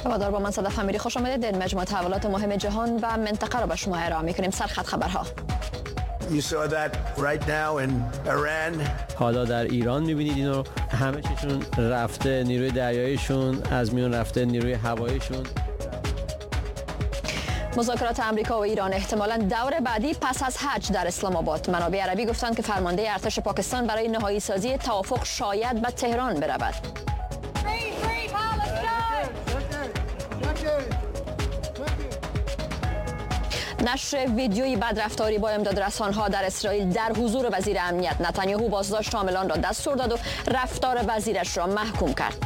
هوادار با من صدف امیری خوش آمدید. در مجموعه تحولات مهم جهان و منطقه را به شما ارائه می‌کنیم. سرخط خبرها. حالا در ایران می‌بینید اینو، همه چیشون رفته، نیروی دریاییشون از میون رفته، نیروی هواییشون. مذاکرات آمریکا و ایران احتمالاً دور بعدی پس از حج در اسلام آباد. منابع عربی گفتند که فرمانده ارتش پاکستان برای نهایی سازی توافق شاید به تهران برود. نشر ویدیویی بدرفتاری با امداد رسانه‌ها در اسرائیل در حضور وزیر امنیت نتانیاهو بازداشت حاملان را دستور داد و رفتار وزیرش را محکوم کرد.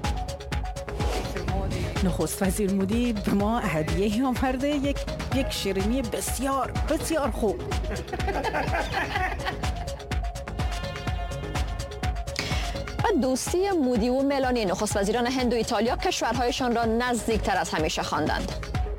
نخست وزیر مودی به ما هدیه آورده، یک شیرینی بسیار بسیار خوب. دوستی مودی و ملانی نخست وزیران هند و ایتالیا کشورهایشان را نزدیکتر از همیشه خواندند.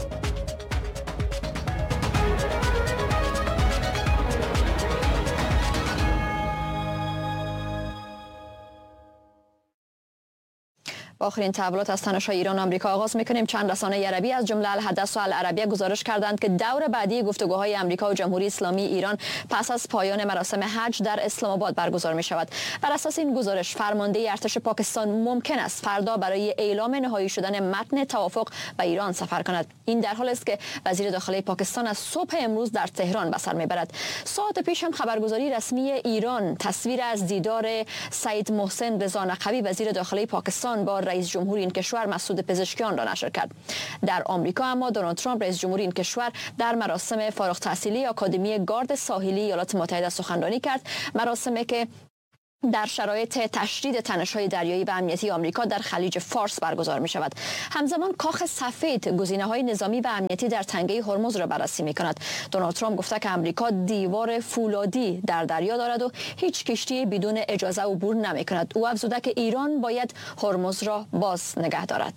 با آخرین تحولات از تنش‌های ایران و آمریکا آغاز می‌کنیم. چند رسانه عربی از جمله الحدث و العربیه گزارش کردند که دور بعدی گفتگوهای آمریکا و جمهوری اسلامی ایران پس از پایان مراسم حج در اسلام آباد برگزار می‌شود. بر اساس این گزارش فرمانده ارتش پاکستان ممکن است فردا برای اعلام نهایی شدن متن توافق به ایران سفر کند. این در حالی است که وزیر داخلی پاکستان از صبح امروز در تهران به سر می‌برد. ساعت پیش هم خبرگزاری رسمی ایران تصویر از دیدار سید محسن رضا نقوی وزیر داخلی پاکستان با رئیس جمهور این کشور مسعود پزشکیان را نشر کرد. در آمریکا اما دونالد ترامپ رئیس جمهور این کشور در مراسم فارغ التحصیلی آکادمی گارد ساحلی ایالات متحده سخنرانی کرد. مراسمی که در شرایط تشدید تنش‌های دریایی و امنیتی آمریکا در خلیج فارس برگزار می شود. همزمان کاخ سفید گزینه‌های نظامی و امنیتی در تنگه هرمز را بررسی می کند. دونالد ترامپ گفته که آمریکا دیوار فولادی در دریا دارد و هیچ کشتی بدون اجازه عبور نمی کند. او افزوده که ایران باید هرمز را باز نگه دارد.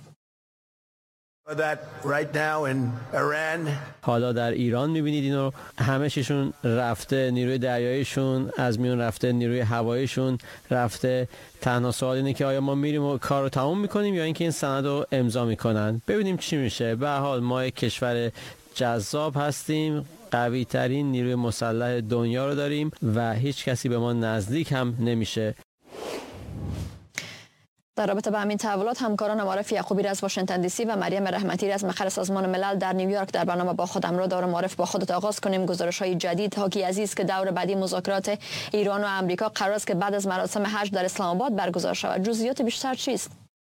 حالا در ایران می‌بینید اینو، همه چیشون رفته، نیروی دریاییشون از میون رفته، نیروی هواییشون رفته. تنها سوال اینه که آیا ما میریم و کار رو تمام می‌کنیم یا اینکه این سند رو امضا می‌کنن. ببینیم چی میشه. به هر حال ما یک کشور جذاب هستیم، قوی ترین نیروی مسلح دنیا رو داریم و هیچ کسی به ما نزدیک هم نمیشه. در رابطه با همین تحولات همکاران عارف یعقوبی از واشنگتن دی سی و مریم رحمتی از مقر سازمان ملل در نیویورک در برنامه با خودم را دور معرف با خودت آغاز کنیم. گزارش‌های جدید حاکی عزیز که دور بعدی مذاکرات ایران و آمریکا قرار است که بعد از مراسم حج در اسلام آباد برگزار شود. جزئیات بیشتر چیست؟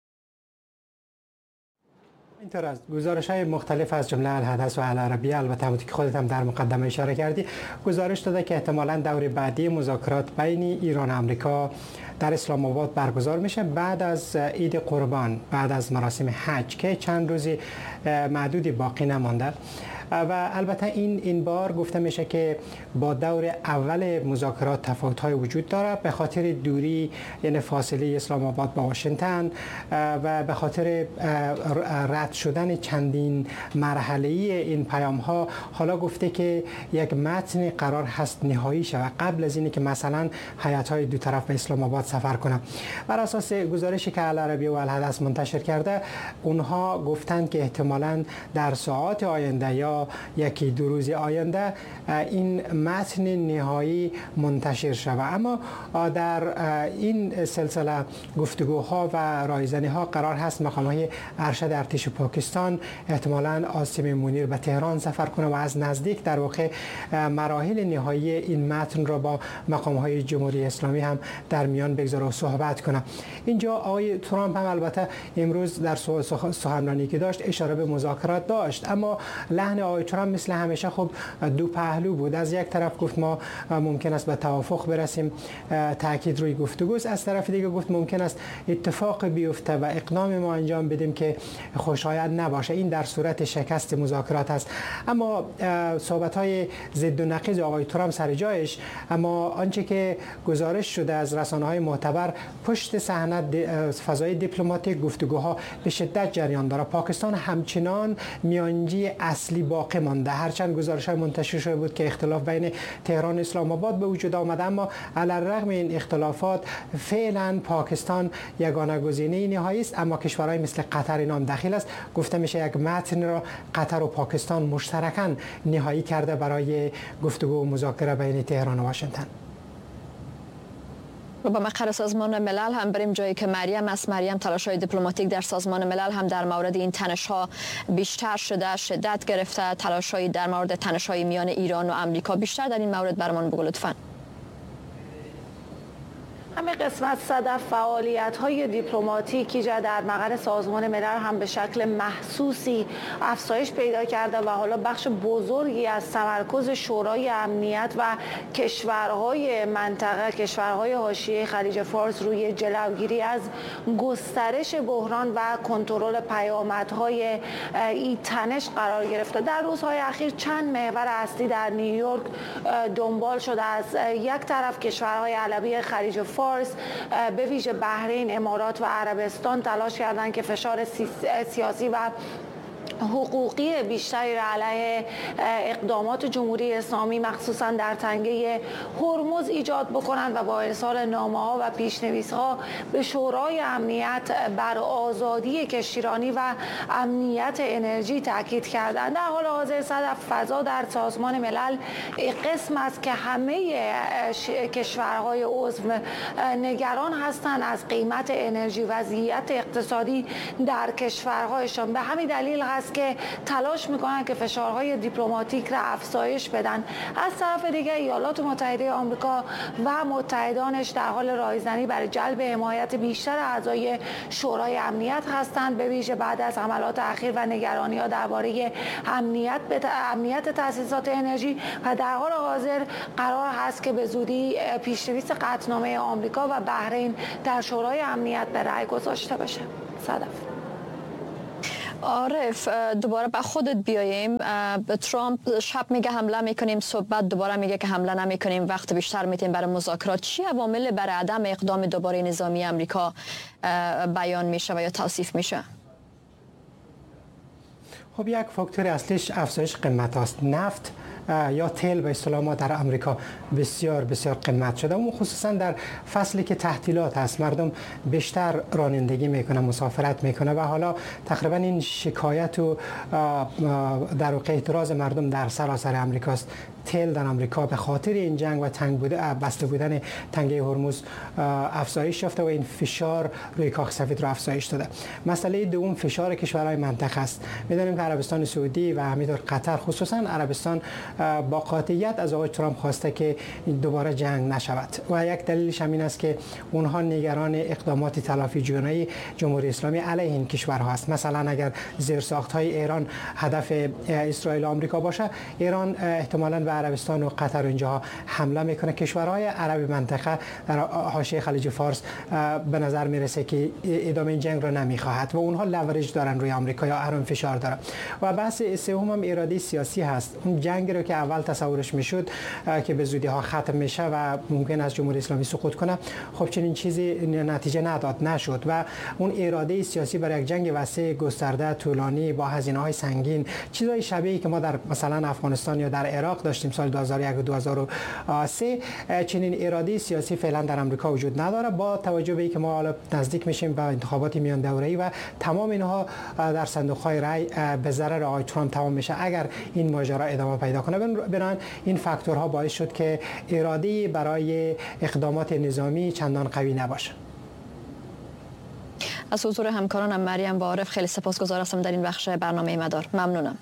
اینطور است. گزارش‌های مختلف از جمله الحدث و العربیه، البته همونطور که خودت هم در مقدمه اشاره کردی، گزارش داده که احتمالاً دور بعدی مذاکرات بین ایران و آمریکا در اسلام آباد برگزار میشه بعد از عید قربان، بعد از مراسم حج که چند روزی معدودی باقی نمانده. و البته این بار گفته میشه که با دور اول مذاکرات تفاوت‌های وجود داره به خاطر دوری، یعنی فاصله اسلام آباد با واشنگتن و به خاطر رد شدن چندین مرحله‌ای این پیام‌ها. حالا گفته که یک متن قرار هست نهایی شود قبل از اینکه مثلا هیئت‌های دو طرف به اسلام آباد سفر کنند. بر اساس گزارشی که العربیه و الحدث منتشر کرده، اونها گفتند که احتمالاً در ساعات آینده یا یکی دو روز آینده این متن نهایی منتشر شود. اما در این سلسله گفتگوها و رایزنی‌ها قرار هست مقام‌های ارشد ارتش پاکستان احتمالاً عاصم منیر به تهران سفر کنه و از نزدیک در واقع مراحل نهایی این متن را با مقام‌های جمهوری اسلامی هم در میان بگذاره و صحبت کنه. اینجا آقای ترامپ هم البته امروز در سخنرانی که داشت اشاره به مذاکرات داشت، اما لحن آقای ترامپ مثل همیشه خب دو پهلو بود. از یک طرف گفت ما ممکن است به توافق برسیم، تاکید روی گفتگوست. از طرف دیگه گفت ممکن است اتفاق بیفته و اقدام ما انجام بدیم که خوشایند نباشه. این در صورت شکست مذاکرات است. اما صحبت‌های ضد و نقیض آقای ترامپ سر جایش، اما آنچه که گزارش شده از رسانه‌های معتبر، پشت صحنه فضای دیپلماتیک گفتگوها به شدت جریان داره. پاکستان همچنان میانجی اصلی با باقی مانده. هرچند گزارش‌های منتشر شده بود که اختلاف بین تهران و اسلام آباد به وجود آمده، اما علی‌الرغم این اختلافات فعلا پاکستان یگانه گزینه نهایی است. اما کشورهای مثل قطر این هم داخل است. گفته میشه یک متن را قطر و پاکستان مشترکاً نهایی کرده برای گفتگو و مذاکره بین تهران و واشنگتن. و با مقر سازمان ملل هم بریم جایی که مریم تلاش‌های دیپلماتیک در سازمان ملل هم در مورد این تنش‌ها بیشتر شده، شدت گرفته. تلاش‌های در مورد تنش‌های میان ایران و آمریکا بیشتر در این مورد برمان بگو لطفاً. همه قسمت صدف فعالیت‌های دیپلماتیکی در مقر سازمان ملل هم به شکل محسوسی افزایش پیدا کرده و حالا بخش بزرگی از تمرکز شورای امنیت و کشورهای منطقه، کشورهای حاشیه خلیج فارس روی جلوگیری از گسترش بحران و کنترل پیامدهای این تنش قرار گرفته. در روزهای اخیر چند محور اصلی در نیویورک دنبال شده. از یک طرف کشورهای عربی خلیج فارس به ویژه بحرین، امارات و عربستان تلاش کردند که فشار سیاسی و حقوقی بیشتری را علیه اقدامات جمهوری اسلامی مخصوصا در تنگه هرمز ایجاد بکنند و با ارسال نامه‌ها و پیش‌نویس‌ها به شورای امنیت بر آزادی کشتیرانی و امنیت انرژی تاکید کردند. در حال حاضر صدف فضا در سازمان ملل قسم است که همه کشورهای عضو نگران هستند از قیمت انرژی، وضعیت اقتصادی در کشورهایشان. به همین دلیل هست که تلاش میکنن که فشارهای دیپلماتیک را افزایش بدن. از طرف دیگر ایالات متحده آمریکا و متحدانش در حال راهزنی برای جلب حمایت بیشتر اعضای شورای امنیت هستند، به ویژه بعد از حملات اخیر و نگرانی‌ها درباره امنیت تأسیسات انرژی. و در حال حاضر قرار هست که به زودی پیش‌نویس قطعنامه آمریکا و بحرین در شورای امنیت به رأی گذاشته بشه. صدف. عارف، دوباره به خودت بیاییم. ترامپ شب میگه حمله میکنیم، صبح دوباره میگه که حمله نمیکنیم، وقت بیشتر میتیم برای مذاکرات. چی عوامل برای عدم اقدام دوباره نظامی امریکا بیان میشه و یا توصیف میشه؟ خب یک فاکتور اصلیش افزایش قیمت است. نفت یا تیل به اصطلاح ما در آمریکا بسیار قیمت شده، اون خصوصا در فصلی که تعطیلات هست، مردم بیشتر رانندگی میکنه، مسافرت میکنه و حالا تقریبا این شکایت و در واقع اعتراض مردم در سراسر آمریکا است. تیل در آمریکا به خاطر این جنگ و بسته بودن تنگه هرمز افزایش یافته و این فشار روی کاخ سفید را افزایش داده. مسئله دوم فشار کشورهای منطقه است. می‌دانیم که عربستان سعودی و همینطور قطر، خصوصا عربستان با قاطعیت از آقای ترامپ خواسته که دوباره جنگ نشود و یک دلیلش همین است که اونها نگران اقدامات تلافی جویانه جمهوری اسلامی علیه این کشورها است. مثلا اگر زیرساخت‌های ایران هدف اسرائیل و آمریکا باشه، ایران احتمالاً به عربستان و قطر و اینجا حمله میکنه. کشورهای عربی منطقه در حاشیه خلیج فارس به نظر میرسه که ادامه این جنگ را نمیخواهد و اونها لورج دارن روی آمریکا یا اهرم فشار دارن. و بحث سوم هم اراده سیاسی هست. اون جنگ رو که اول تصورش میشد که به زودی ها ختم میشه و ممکن است جمهوری اسلامی سقوط کنه، خب چنین چیزی نتیجه نشد و اون اراده سیاسی برای یک جنگ وسیع گسترده طولانی با هزینه‌های سنگین، چیزای شبیهی که ما در مثلا افغانستان یا در عراق داشتیم سال 2001 و 2003، چنین اراده سیاسی فعلا در آمریکا وجود نداره. با توجه به اینکه ما حالا نزدیک میشیم به انتخابات میان دوره‌ای و تمام اینها در صندوق‌های رای به ضرر آقای ترامپ تمام میشه اگر این ماجرا ادامه پیدا کنه. بنابراین این فاکتورها باعث شد که اراده برای اقدامات نظامی چندان قوی نباشه. از حضور همکارانم مریم و عارف خیلی سپاسگزار هستم در این بخش برنامه مدار. ممنونم.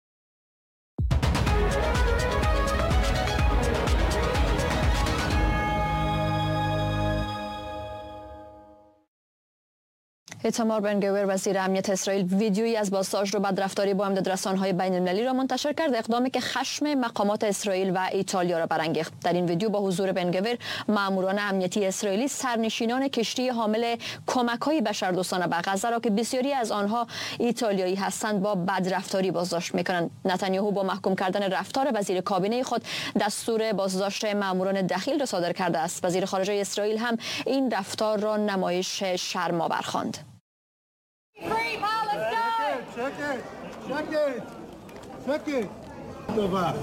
ایتامار بن گویر وزیر امنیت اسرائیل ویدیویی از بازداشت و بدرفتاری با امدادرسان‌های بین‌المللی را منتشر کرد، اقدامی که خشم مقامات اسرائیل و ایتالیا را برانگیخت. در این ویدیو با حضور بن گویر، ماموران امنیتی اسرائیلی سرنشینان کشتی حامل کمک‌های بشردوستانه به غزه را که بسیاری از آنها ایتالیایی هستند با بدرفتاری بازداشت می‌کنند. نتانیاهو با محکوم کردن رفتار وزیر کابینه خود دستور بازداشت ماموران دخیل را صادر کرده است. وزیر خارجه اسرائیل هم این رفتار را نمایش شرم‌آور خواند. Free Palestine! Check it. שקט. טובה.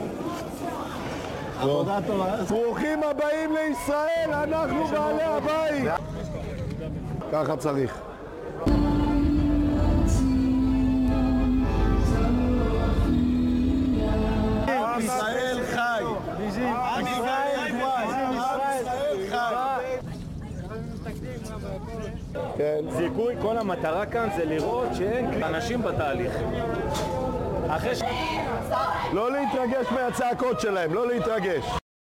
עבודה טובה. ברוכים הבאים לישראל, אנחנו בעלי הבית. ככה צריך. ישראל חי. ישראל חי. כן. זיכוי, כל המטרה כאן זה לראות שאין אנשים בתהליך. לא להתרגש מהצעקות שלהם, לא להתרגש.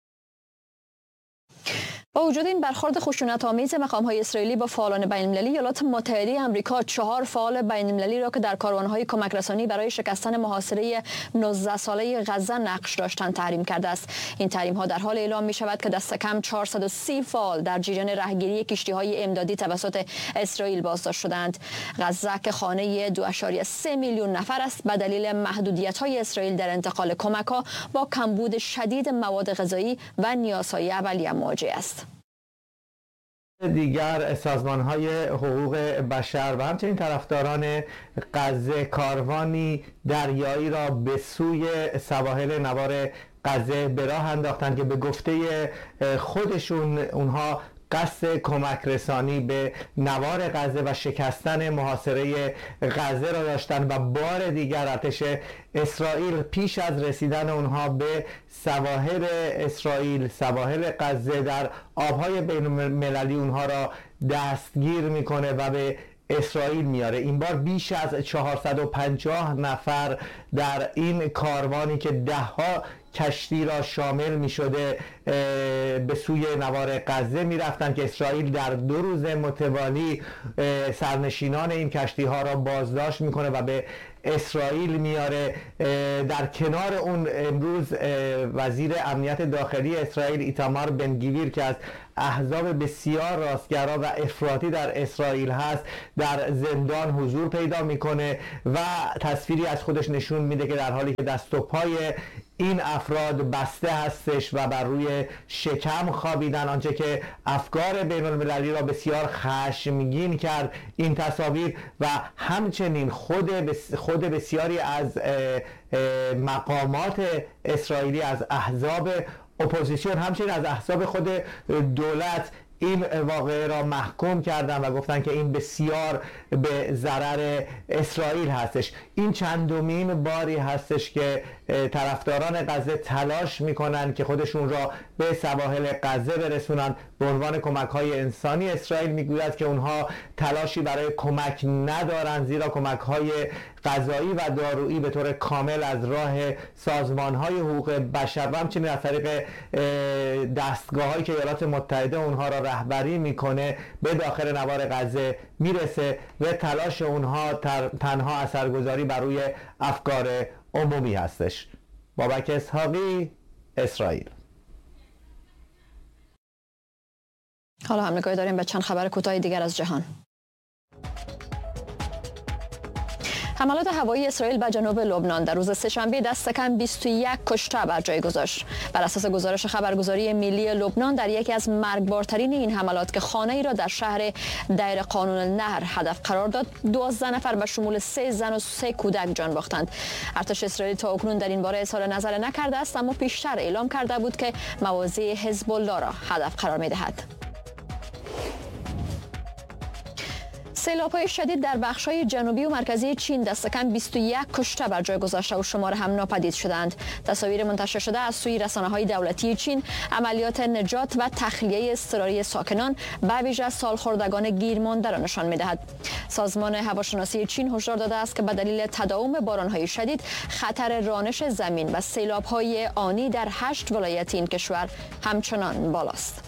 با وجود این برخورد خشونت‌آمیز مقام‌های اسرائیلی با فعالان بین‌المللی، ایالات متحده آمریکا 4 فعال بین‌المللی را که در کاروان‌های کمک‌رسانی برای شکستن محاصره 19 ساله غزه نقش داشتند تحریم کرده است. این تحریم‌ها در حال اعلام می‌شود که دست کم 430 فعال در جریان راهگیری کشتی‌های امدادی توسط اسرائیل بازداشت شدند. غزه که خانه 2.3 میلیون نفر است، به دلیل محدودیت‌های اسرائیل در انتقال کمک‌ها با کمبود شدید مواد غذایی و نیازهای اولیه مواجه است. دیگر سازمان‌های حقوق بشر و همچنین طرفداران غزه کاروانی دریایی را به سوی سواحل نوار غزه به راه انداختند که به گفته خودشون اونها قصد کمک رسانی به نوار غزه و شکستن محاصره غزه را داشتند و بار دیگر ارتش اسرائیل پیش از رسیدن اونها به سواحل اسرائیل، سواحل غزه، در آبهای بین المللی اونها را دستگیر میکنه و به اسرائیل میاره. این بار بیش از 450 نفر در این کاروانی که 10 کشتی را شامل می شده به سوی نوار غزه می رفتن که اسرائیل در 2 روز متوالی سرنشینان این کشتی ها را بازداشت میکنه و به اسرائیل میاره. در کنار اون امروز وزیر امنیت داخلی اسرائیل ایتامار بن گویر که از احزاب بسیار راستگرا و افراطی در اسرائیل هست در زندان حضور پیدا میکنه و تصویری از خودش نشون میده که در حالی که دست و پای این افراد بسته هستش و بر روی شکم خوابیدن، آنچه که افکار بین المللی را بسیار خشمگین کرد این تصاویر، و همچنین خود بسیاری از مقامات اسرائیلی، از احزاب اپوزیسیون، همچنین از احزاب خود دولت این واقعه را محکوم کردن و گفتن که این بسیار به ضرر اسرائیل هستش. این چندمین باری هستش که طرفداران غزه تلاش میکنن که خودشون را به سواحل غزه برسونن به عنوان کمک‌های انسانی. اسرائیل میگوید که اونها تلاشی برای کمک ندارن، زیرا کمک‌های غذایی و دارویی به طور کامل از راه سازمان‌های حقوق بشر و همچنین از طریق دستگاه‌هایی که ایالات متحده اونها را رهبری میکنه به داخل نوار غزه میرسه و تلاش اونها تنها اثرگذاری بر روی افکار عمومی هستش. بابک اسحاقی، اسرائیل. حالا هم نگاهی داریم به چند خبر کوتاه دیگر از جهان. حملات هوایی اسرائیل به جنوب لبنان در روز سه‌شنبه دست کم 21 کشته بر جای گذاشت. بر اساس گزارش خبرگزاری ملی لبنان، در یکی از مرگبارترین این حملات که خانه‌ای را در شهر دیر قانون النهر هدف قرار داد، 12 نفر به شمول 3 زن و 3 کودک جان باختند. ارتش اسرائیل تا اکنون در این باره اظهار نظر نکرده است، اما پیشتر اعلام کرده بود که مواضع حزب الله را هدف قرار می‌دهد. سیلاب‌های شدید در بخش‌های جنوبی و مرکزی چین دست کم 21 کشته بر جای گذاشته و شمار هم ناپدید شدند. تصاویر منتشر شده از سوی رسانه‌های دولتی چین عملیات نجات و تخلیه اضطراری ساکنان به ویژه سالخوردگان گیرمانده را نشان می‌دهد. سازمان هواشناسی چین هشدار داده است که به دلیل تداوم باران‌های شدید خطر رانش زمین و سیلاب‌های آنی در 8 ولایت این کشور همچنان بالاست.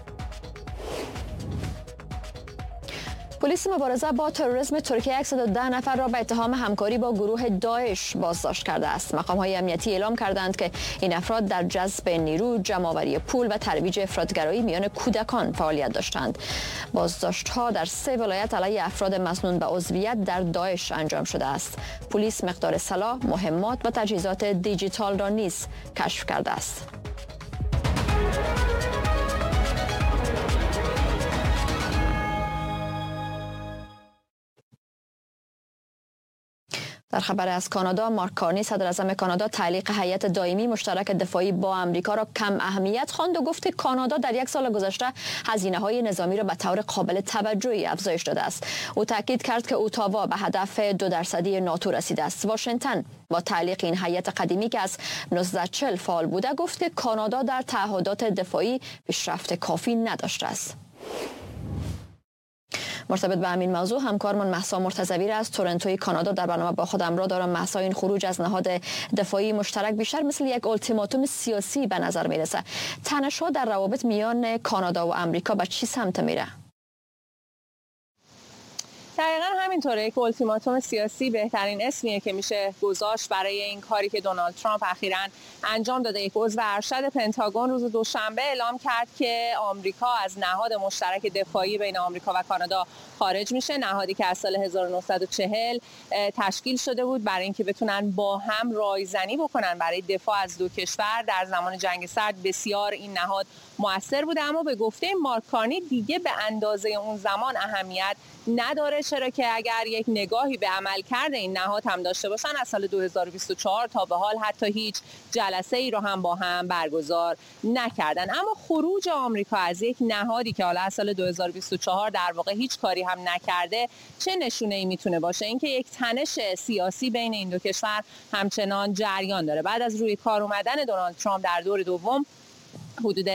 پلیس مبارزه با تروریسم ترکیه 110 نفر را به اتهام همکاری با گروه داعش بازداشت کرده است. مقام‌های امنیتی اعلام کردند که این افراد در جذب نیرو، جمع‌آوری پول و ترویج افراطگرایی میان کودکان فعالیت داشتند. بازداشت‌ها در 3 ولایت علیه افراد مسنون به عضویت در داعش انجام شده است. پلیس مقدار سلاح، مهمات و تجهیزات دیجیتال را نیز کشف کرده است. در خبر از کانادا، مارک کارنی صدر اعظم کانادا تعلیق هیئت دائمی مشترک دفاعی با آمریکا را کم اهمیت خواند و گفت که کانادا در یک سال گذشته هزینه‌های نظامی را به طور قابل توجهی افزایش داده است. او تاکید کرد که اتاوا به هدف 2% ناتو رسیده است. واشنگتن با تعلیق این هیئت قدیمی که از 1940 فعال بوده گفت که کانادا در تعهدات دفاعی پیشرفت کافی نداشته است. مرتبط به همین موضوع همکارمان مهسا مرتضوی از تورنتوی کانادا در برنامه با خودم را دارم. مهسا، این خروج از نهاد دفاعی مشترک بیشتر مثل یک التیماتوم سیاسی به نظر میرسه. تنش‌ها در روابط میان کانادا و آمریکا به چی سمت میره؟ دقیقاً همینطوره. یک التیماتوم سیاسی بهترین اسمیه که میشه گذاشت برای این کاری که دونالد ترامپ اخیراً انجام داده. یک عضو ارشد پنتاگون روز دوشنبه اعلام کرد که آمریکا از نهاد مشترک دفاعی بین آمریکا و کانادا خارج میشه. نهادی که از سال 1940 تشکیل شده بود برای اینکه بتونن با هم رایزنی بکنن برای دفاع از دو کشور. در زمان جنگ سرد بسیار این نهاد مؤثر بوده، اما به گفته مارک کارنی دیگه به اندازه اون زمان اهمیت نداره، چرا که اگر یک نگاهی به عملکرد این نهاد هم داشته باشن از سال 2024 تا به حال حتی هیچ جلسه ای رو هم با هم برگزار نکردن. اما خروج آمریکا از یک نهادی که حالا از سال 2024 در واقع هیچ کاری هم نکرده چه نشونه ای میتونه باشه؟ اینکه یک تنش سیاسی بین این دو کشور همچنان جریان داره. بعد از روی کار اومدن دونالد ترامپ در دور دوم حدود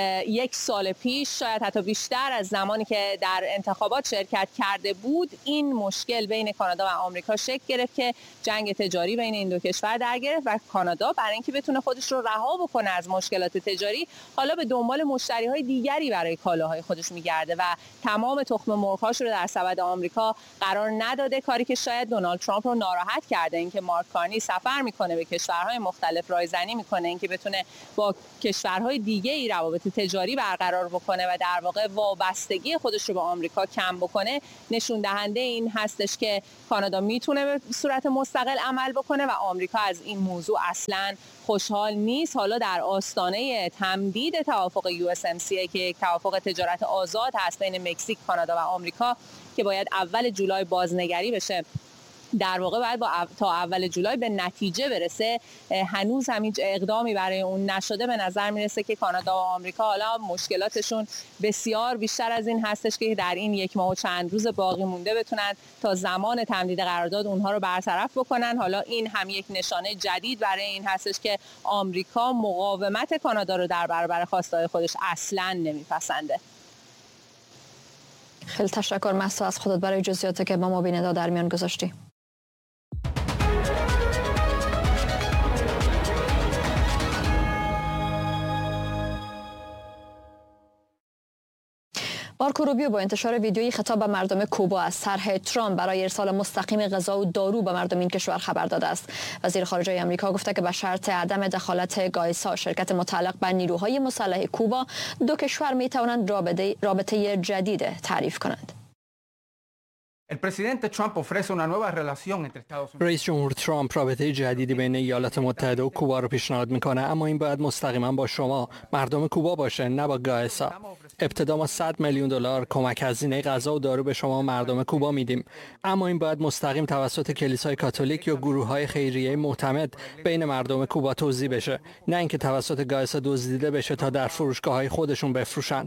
یک سال پیش، شاید حتی بیشتر از زمانی که در انتخابات شرکت کرده بود، این مشکل بین کانادا و آمریکا شکل گرفت که جنگ تجاری بین این دو کشور در گرفت و کانادا برای اینکه بتونه خودش رو رها بکنه از مشکلات تجاری حالا به دنبال مشتریهای دیگری برای کالاهای خودش میگرده و تمام تخم مرغ‌هاش رو در سبد آمریکا قرار نداده، کاری که شاید دونالد ترامپ رو ناراحت کرده. اینکه مارک کارنی سفر میکنه به کشورهای مختلف، رایزنی میکنه، اینکه بتونه با کشورهای دیگه ای روابط تجاری برقرار بکنه و در واقع وابستگی خودش رو به آمریکا کم بکنه، نشون دهنده این هستش که کانادا میتونه به صورت مستقل عمل بکنه و آمریکا از این موضوع اصلاً خوشحال نیست. حالا در آستانه تمدید توافق USMCA که یک توافق تجارت آزاد هست بین مکزیک، کانادا و آمریکا که باید اول جولای بازنگری بشه، در واقع باید تا اول جولای به نتیجه برسه، هنوز هم هیچ اقدامی برای اون نشده. به نظر میرسه که کانادا و آمریکا حالا مشکلاتشون بسیار بیشتر از این هستش که در این یک ماه و چند روز باقی مونده بتونن تا زمان تمدید قرارداد اونها رو برطرف بکنن. حالا این هم یک نشانه جدید برای این هستش که آمریکا مقاومت کانادا رو در برابر خواستهای خودش اصلاً نمیپسنده. خیلی تشکر مهسا از خودت برای جزئیاتی که با ما بیننده در میان گذاشتی. مارکو روبیو با انتشار ویدیویی خطاب به مردم کوبا از طرح ترامپ برای ارسال مستقیم غذا و دارو به مردم این کشور خبر داده است. وزیر خارجه آمریکا گفته که به شرط عدم دخالت گایسا، شرکت متعلق به نیروهای مسلح کوبا، دو کشور می توانند رابطه جدید تعریف کنند. رئیس جمهور ترامپ رابطه جدیدی بین ایالات متحده و کوبا رو پیشنهاد میکنه، اما این باید مستقیما با شما مردم کوبا باشه، نه با گایسا. ابتدا ما 100 میلیون دلار کمک هزینه غذا و دارو به شما مردم کوبا میدیم، اما این باید مستقیم توسط کلیسای کاتولیک یا گروه‌های خیریه معتمد بین مردم کوبا توزیع بشه، نه اینکه توسط گایسا دزدیده بشه تا در فروشگاه‌های خودشون بفروشن.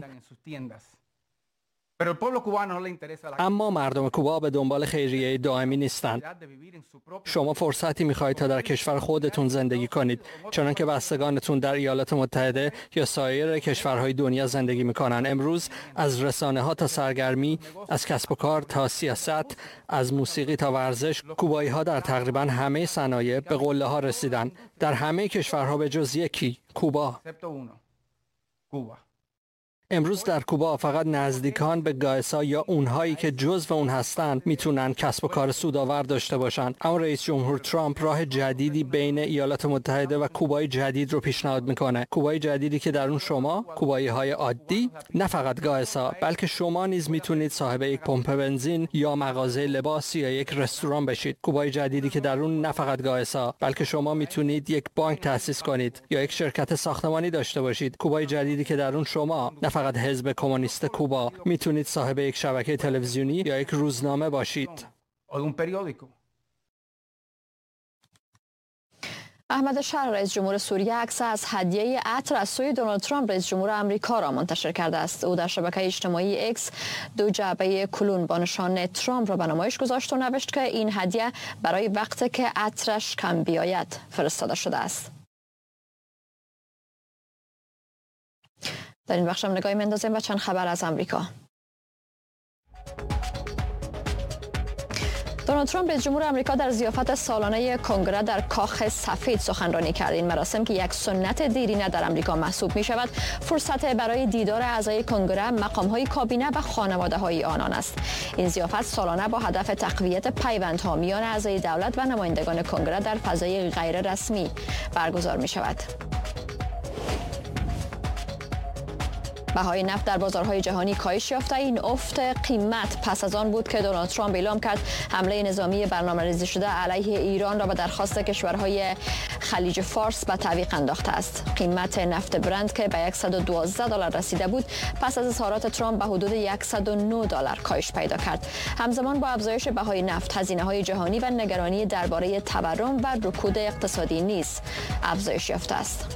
اما مردم کوبا به دنبال خیریه دائمی نیستند. شما فرصتی می‌خواهید تا در کشور خودتون زندگی کنید، چنانکه بستگانتون در ایالات متحده یا سایر کشورهای دنیا زندگی می‌کنند. امروز از رسانه‌ها تا سرگرمی، از کسب و کار تا سیاست، از موسیقی تا ورزش، کوبایی‌ها در تقریباً همه صنایع به قله‌ها رسیدن. در همه کشورها به جز یکی، کوبا. امروز در کوبا فقط نزدیکان به گایسا یا اونهایی که جزو اون هستند میتونن کسب و کار سودآور داشته باشن. اما رئیس جمهور ترامپ راه جدیدی بین ایالات متحده و کوبای جدید رو پیشنهاد میکنه. کوبای جدیدی که در اون شما، کوبایی‌های عادی، نه فقط گایسا، بلکه شما نیز میتونید صاحب یک پمپ بنزین یا مغازه لباس یا یک رستوران بشید. کوبای جدیدی که در اون نه فقط گایسا، بلکه شما میتونید یک بانک تأسیس کنید یا یک شرکت ساختمانی داشته باشید. کوبای جدیدی که در اون شما نه فقط حزب کمونیست کوبا، میتونید صاحب یک شبکه تلویزیونی یا یک روزنامه باشید. احمد شهر رئیس جمهور سوریه عکس از هدیه عطر از سوی دونالد ترامپ رئیس جمهور آمریکا را منتشر کرده است. او در شبکه اجتماعی ایکس 2 جعبه کلون با نشان ترامپ را به نمایش گذاشت و نوشت که این هدیه برای وقتی که عطرش کم بیاید فرستاده شده است. در این بخش هم نگاهی می‌اندازیم و چند خبر از آمریکا. دونالد ترامپ رئیس جمهور آمریکا در ضیافت سالانه کنگره در کاخ سفید سخنرانی کرد. این مراسم که یک سنت دیرینه در آمریکا محسوب می شود، فرصت برای دیدار اعضای کنگره، مقام‌های کابینه و خانواده‌های آنان است. این ضیافت سالانه با هدف تقویت پیوندها میان اعضای دولت و نمایندگان کنگره در فضای غیر رسمی برگزار می شود. بهای نفت در بازارهای جهانی کاهش یافته. این افت قیمت پس از آن بود که دونالد ترامپ اعلام کرد حمله نظامی برنامه‌ریزی شده علیه ایران را به درخواست کشورهای خلیج فارس به تعویق انداخته است. قیمت نفت برند که به $112 رسیده بود پس از اظهارات ترامپ به حدود $109 کاهش پیدا کرد. همزمان با افزایش بهای نفت، هزینه‌های جهانی و نگرانی درباره تورم و رکود اقتصادی نیز افزایش یافته است.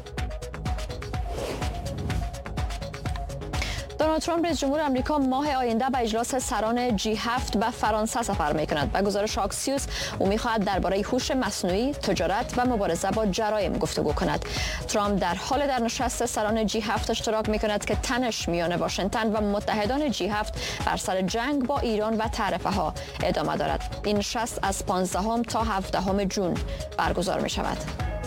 دونالد ترامپ رئیس جمهور آمریکا ماه آینده به اجلاس سران G7 به فرانسه سفر می‌کند. به گزارش آکسیوس او می‌خواهد درباره هوش مصنوعی، تجارت و مبارزه با جرایم گفتگو کند. ترامپ در حال در نشست سران G7 اشتراک می‌کند که تنش میان واشنگتن و متحدان G7 بر سر جنگ با ایران و تعرفه‌ها ادامه دارد. این نشست از 15 تا 17 جون برگزار می‌شود.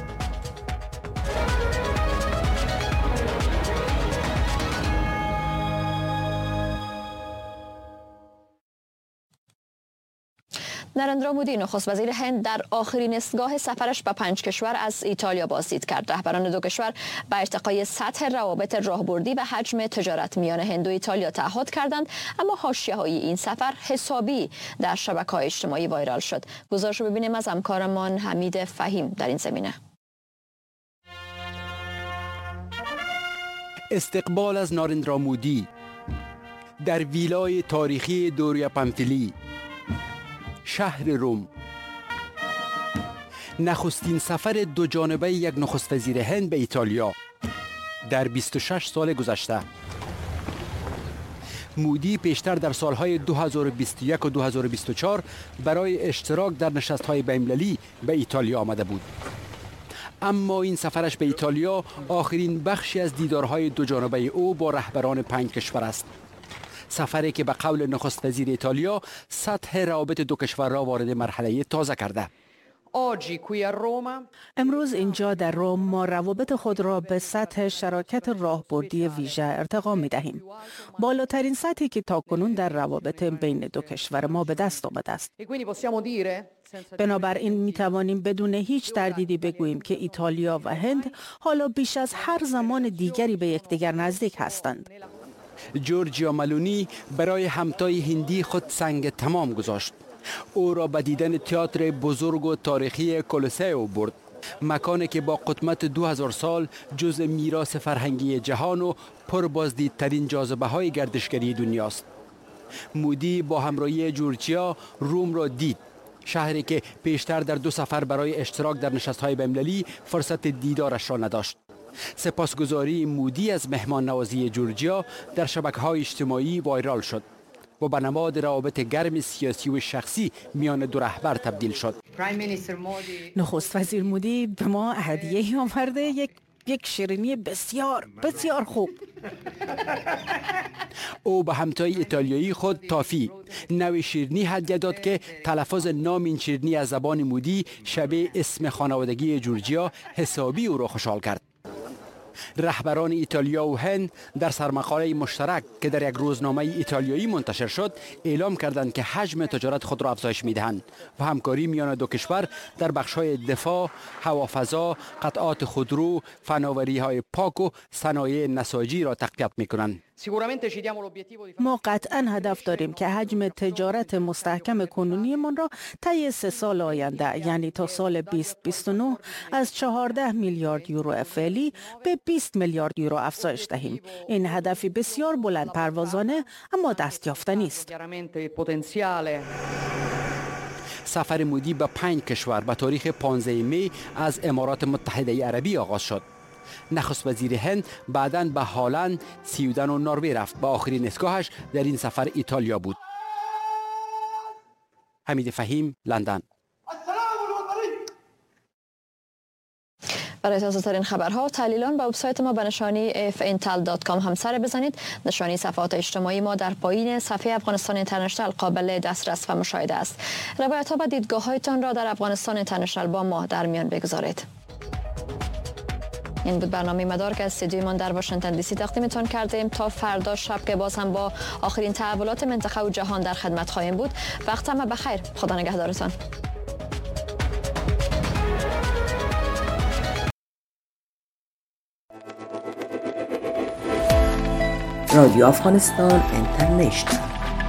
نریندرا مودی نخست وزیر هند در آخرین ایستگاه سفرش به 5 کشور از ایتالیا بازدید کرد. رهبران دو کشور به ارتقای سطح روابط راهبردی و حجم تجارت میان هند و ایتالیا تعهد کردند، اما حاشیه‌های این سفر حسابی در شبکه‌های اجتماعی وایرال شد. گزارش رو ببینیم از همکارمان حمید فهیم در این زمینه. استقبال از نریندرا مودی در ویلای تاریخی دوریا پامفیلی، شهر روم. نخستین سفر دو جانبه یک نخست وزیر هند به ایتالیا در 26 سال گذشته. مودی پیشتر در سالهای 2021 و 2024 برای اشتراک در نشست‌های بین‌المللی به ایتالیا آمده بود. اما این سفرش به ایتالیا آخرین بخشی از دیدارهای دو جانبه او با رهبران 5 کشور است. سفری که به قول نخست وزیر ایتالیا سطح روابط دو کشور را وارد مرحله تازه کرده. امروز اینجا در روم ما روابط خود را به سطح شراکت راهبردی ویژه ارتقا می دهیم. بالاترین سطحی که تاکنون در روابط بین دو کشور ما به دست آمده است. بنابراین می توانیم بدون هیچ تردیدی بگوییم که ایتالیا و هند حالا بیش از هر زمان دیگری به یکدیگر نزدیک هستند. جورجیا ملونی برای همتای هندی خود سنگ تمام گذاشت. او را به دیدن تئاتر بزرگ و تاریخی کولوسئو برد، مکانی که با قدمت 2000 سال جزء میراث فرهنگی جهان و پربازدیدترین جاذبه‌های گردشگری دنیاست. مودی با همراهی جورجیا روم را دید، شهری که پیشتر در 2 سفر برای اشتراک در نشست‌های بین‌المللی فرصت دیدارش را نداشت. سپاسگزاری مودی از مهمان نوازی جورجیا در شبکه‌های اجتماعی وایرال شد و به نماد روابط گرم سیاسی و شخصی میان دو رهبر تبدیل شد. نخست وزیر مودی به ما هدیه‌ای آورده، یک شیرینی بسیار بسیار خوب. او به همتای ایتالیایی خود تافی نوع شیرینی هدیه داد که تلفظ نام این شیرینی از زبان مودی شبیه اسم خانوادگی جورجیا حسابی او را خوشحال کرد. رهبران ایتالیا و هند در سرمقاله مشترک که در یک روزنامه ایتالیایی منتشر شد اعلام کردند که حجم تجارت خود را افزایش می‌دهند و همکاری میان دو کشور در بخش‌های دفاع، هوافضا، قطعات خودرو، فناوری‌های پاک و صنایع نساجی را تقویت می‌کنند. ما قطعا هدف داریم که حجم تجارت مستحکم کنونیمان را طی 3 سال آینده، یعنی تا سال 2029 از 14 میلیارد یورو فعلی به 20 میلیارد یورو افزایش دهیم. این هدفی بسیار بلند پروازانه اما دستیافتنی است. سفر مودی به 5 کشور به تاریخ 15 می از امارات متحده عربی آغاز شد. نخست وزیر هند بعداً به هالند، سویدن و نروژ رفت. به آخرین ایستگاهش در این سفر ایتالیا بود. حمید فهیم، لندن. برای تازه ترین خبرها و تحلیلان به وبسایت ما به نشانی fintel.com هم سر بزنید. نشانی صفحات اجتماعی ما در پایین صفحه افغانستان اینترنشنال قابل دسترس و مشاهده است. روایت ها و دیدگاه هایتان را در افغانستان اینترنشنال با ما در میان بگذارید. این بود برنامه مدار که از استودیوی من در واشنگتن دی سی تقدیمتان کردیم. تا فردا شب که باز هم با آخرین تحولات منطقه و جهان در خدمت خواهیم بود. وقت همه بخیر. خدا نگهدارتان. رادیو افغانستان اینترنشنال.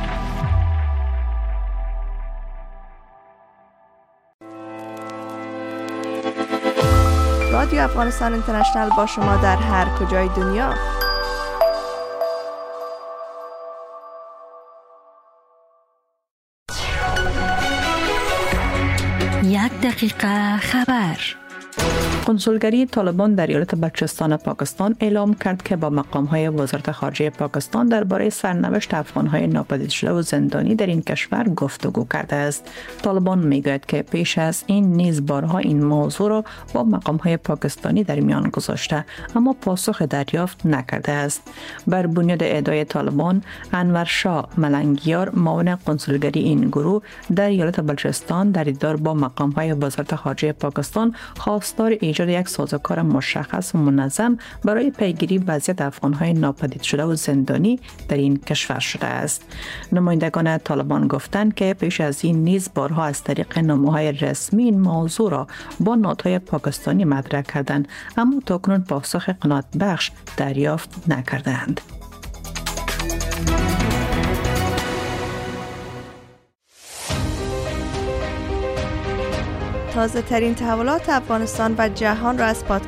رادیو افغانستان اینترنشنال با شما در هر کجای دنیا. یک دقیقه خبر. کنسولگری طالبان در ایالت بلوچستان پاکستان اعلام کرد که با مقام‌های وزارت خارجه پاکستان درباره سرنوشت افغان‌های ناپدید شده و زندانی در این کشور گفتگو کرده است. طالبان می‌گوید که پیش از این نیز بارها این موضوع را با مقام‌های پاکستانی در میان گذاشته اما پاسخ دریافت نکرده است. بر بنیاد ادعای طالبان، انور شاه ملنگیار معاون کنسولگری این گروه در ایالت بلوچستان در دیدار با مقام‌های وزارت خارجه پاکستان خواستار ایجاد یک سازوکار مشخص و منظم برای پیگیری وضعیت افغان‌های ناپدید شده و زندانی در این کشور شده است. نمایندگان طالبان گفتند که پیش از این نیز بارها از طریق نامه‌های رسمی این موضوع را با نهادهای پاکستانی مطرح کردند اما تاکنون پاسخ قناعت بخش دریافت نکردند. تازه ترین تحولات افغانستان و جهان را از پادکست